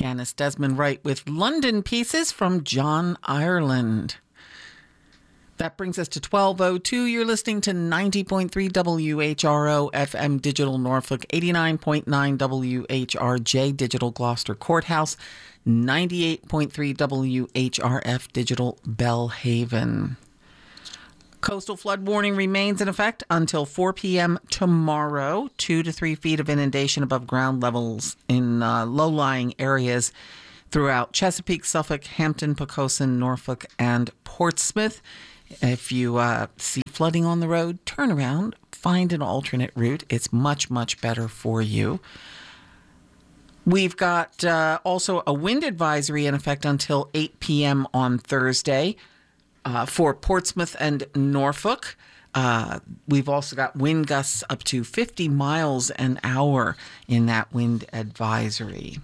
pianist Desmond Wright with London Pieces from John Ireland. That brings us to 12:02. You're listening to 90.3 WHRO FM Digital Norfolk, 89.9 WHRJ Digital Gloucester Courthouse, 98.3 WHRF Digital Bellhaven. Coastal flood warning remains in effect until 4 p.m. tomorrow. 2 to 3 feet of inundation above ground levels in low-lying areas throughout Chesapeake, Suffolk, Hampton, Poquoson, Norfolk, and Portsmouth. If you see flooding on the road, turn around, find an alternate route. It's much, much better for you. We've got also a wind advisory in effect until 8 p.m. on Thursday. For Portsmouth and Norfolk. We've also got wind gusts up to 50 miles an hour in that wind advisory.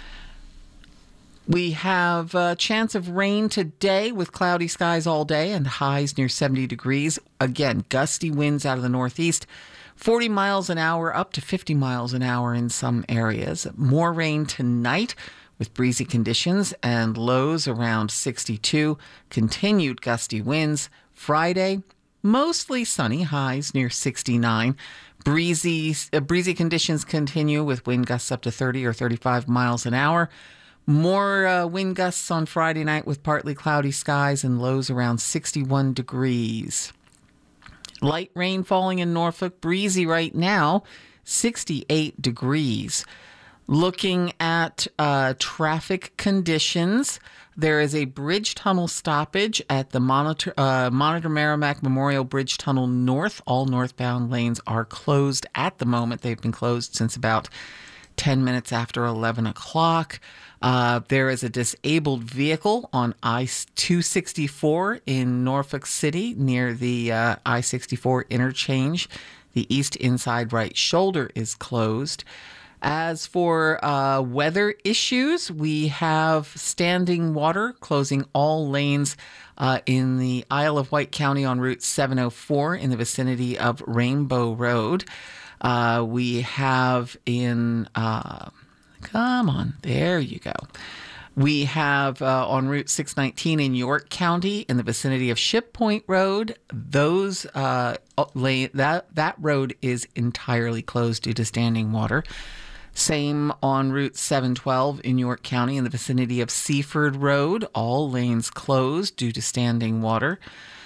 We have a chance of rain today with cloudy skies all day and highs near 70 degrees. Again, gusty winds out of the northeast, 40 miles an hour up to 50 miles an hour in some areas. More rain tonight, with breezy conditions and lows around 62. Continued gusty winds. Friday, mostly sunny, highs near 69. Breezy conditions continue with wind gusts up to 30 or 35 miles an hour. More wind gusts on Friday night with partly cloudy skies and lows around 61 degrees. Light rain falling in Norfolk. Breezy right now, 68 degrees. Looking at traffic conditions, there is a bridge tunnel stoppage at the Monitor Merrimack Memorial Bridge Tunnel North. All northbound lanes are closed at the moment. They've been closed since about 10 minutes after 11 o'clock. There is a disabled vehicle on I-264 in Norfolk City near the I-64 interchange. The east inside right shoulder is closed. As for weather issues, we have standing water closing all lanes in the Isle of Wight County on Route 704 in the vicinity of Rainbow Road. We have in, come on, there you go. We have on Route 619 in York County in the vicinity of Ship Point Road. Those that road is entirely closed due to standing water. Same on Route 712 in York County in the vicinity of Seaford Road. All lanes closed due to standing water.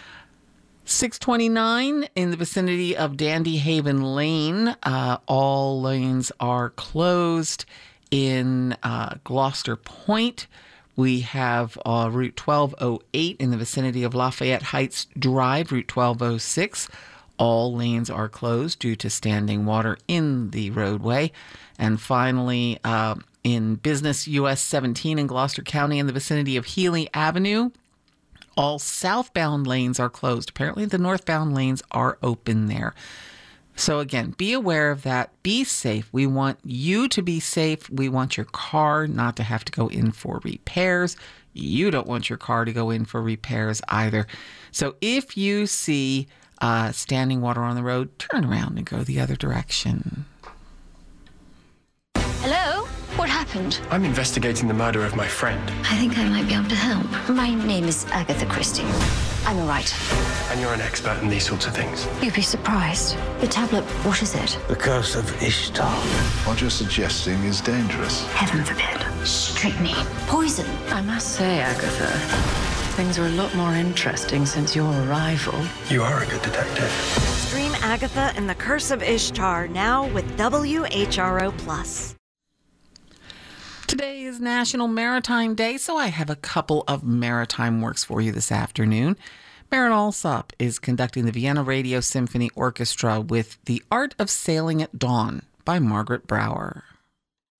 629 in the vicinity of Dandy Haven Lane. All lanes are closed. In Gloucester Point, we have Route 1208 in the vicinity of Lafayette Heights Drive, Route 1206. All lanes are closed due to standing water in the roadway. And finally, in Business US 17 in Gloucester County in the vicinity of Healy Avenue, all southbound lanes are closed. Apparently, the northbound lanes are open there. So again, be aware of that. Be safe. We want you to be safe. We want your car not to have to go in for repairs. You don't want your car to go in for repairs either. So if you see standing water on the road, turn around and go the other direction. Hello? What happened? I'm investigating the murder of my friend. I think I might be able to help. My name is Agatha Christie. I'm a writer. And you're an expert in these sorts of things. You'd be surprised. The tablet, what is it? The Curse of Ishtar. What you're suggesting is dangerous. Heaven forbid. Strychnine. Poison. I must say, Agatha, things are a lot more interesting since your arrival. You are a good detective. Stream Agatha and the Curse of Ishtar now with WHRO+. Today is National Maritime Day, so I have a couple of maritime works for you this afternoon. Maren Alsop is conducting the Vienna Radio Symphony Orchestra with The Art of Sailing at Dawn by Margaret Brower.